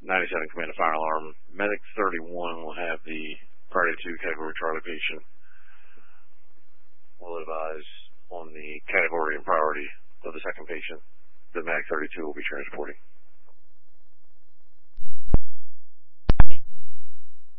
97 command a fire alarm. Medic 31 will have the priority 2 category Charlie patient. Will advise on the category and priority of the second patient. The Medic 32 will be transporting.